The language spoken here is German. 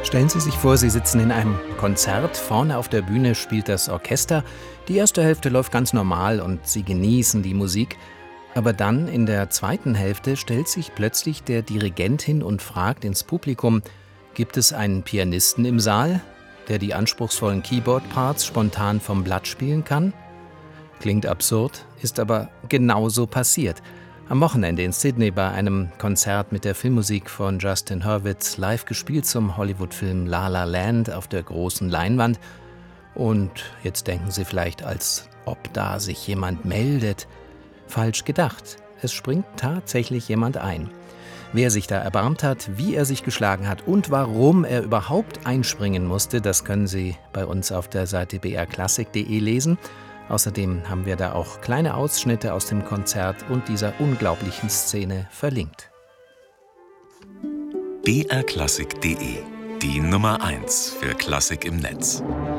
Stellen Sie sich vor, Sie sitzen in einem Konzert, vorne auf der Bühne spielt das Orchester, die erste Hälfte läuft ganz normal und Sie genießen die Musik, aber dann in der zweiten Hälfte stellt sich plötzlich der Dirigent hin und fragt ins Publikum: Gibt es einen Pianisten im Saal, der die anspruchsvollen Keyboard-Parts spontan vom Blatt spielen kann? Klingt absurd, ist aber genauso passiert. Am Wochenende in Sydney bei einem Konzert mit der Filmmusik von Justin Hurwitz, live gespielt zum Hollywood-Film La La Land auf der großen Leinwand. Und jetzt denken Sie vielleicht, als ob da sich jemand meldet. Falsch gedacht. Es springt tatsächlich jemand ein. Wer sich da erbarmt hat, wie er sich geschlagen hat und warum er überhaupt einspringen musste, das können Sie bei uns auf der Seite brklassik.de lesen. Außerdem haben wir da auch kleine Ausschnitte aus dem Konzert und dieser unglaublichen Szene verlinkt. brklassik.de, die Nummer 1 für Klassik im Netz.